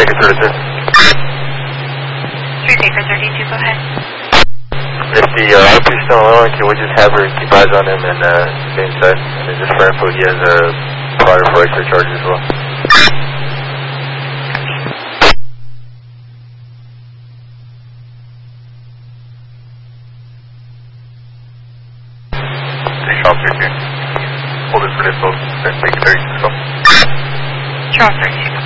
Baker 32. 3 Baker 32, go ahead. If the RP is still on, can we just have her keep eyes on him and stay inside? And then just for info, he has a prior for X-ray charges as well. Hold it for this, so then take 36 up. Charles 32.